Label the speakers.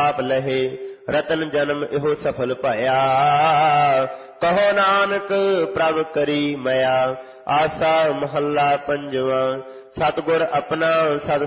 Speaker 1: ਪਾਪ ਲਹੇ, ਰਤਨ ਜਨਮ ਇਹੋ ਸਫਲ ਭਇਆ। ਕਹੋ ਨਾਨਕ ਪ੍ਰਭ ਕਰੀ ਮਇਆ, ਆਸਾ ਮਹੱਲਾ ਪੰਜਵਾ। ਸਤਿਗੁਰ ਆਪਣਾ ਸਦ